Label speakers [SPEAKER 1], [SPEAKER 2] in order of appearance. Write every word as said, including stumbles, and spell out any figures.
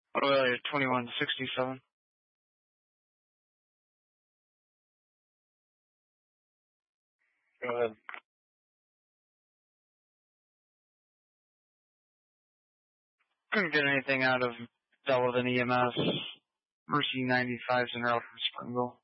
[SPEAKER 1] Auto twenty-one sixty-seven. Go ahead. Couldn't get anything out of Delavan E M S. Mercy ninety-five's in route from Springville.